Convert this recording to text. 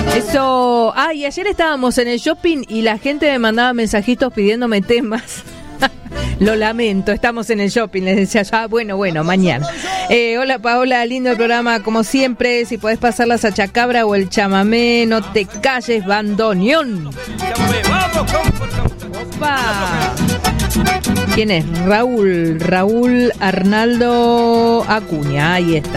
Eso. Y ayer estábamos en el shopping y la gente me mandaba mensajitos pidiéndome temas. Lo lamento, estamos en el shopping. Les decía, bueno, mañana. Hola Paola, lindo el programa como siempre. Si podés pasar la sachacabra o el chamamé, no te calles, bandoneón. Opa. ¿Quién es? Raúl Arnaldo Acuña, ahí está.